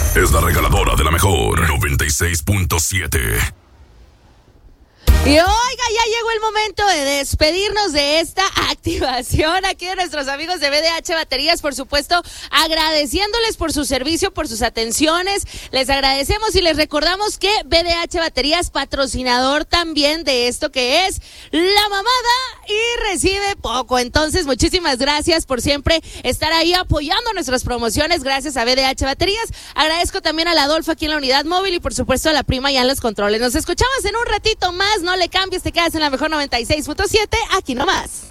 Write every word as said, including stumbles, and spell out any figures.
es la regaladora de la mejor noventa y seis punto siete. Y oiga, ya llegó el momento de despedirnos de esta activación aquí de nuestros amigos de B D H Baterías, por supuesto, agradeciéndoles por su servicio, por sus atenciones. Les agradecemos y les recordamos que B D H Baterías, patrocinador también de esto que es La Mamada y recibe poco. Entonces, muchísimas gracias por siempre estar ahí apoyando nuestras promociones. Gracias a B D H Baterías. Agradezco también al Adolfo aquí en la unidad móvil y por supuesto a la prima ya en los controles. Nos escuchamos en un ratito más. No le cambies, te quedas en la mejor noventa y seis punto siete, aquí nomás.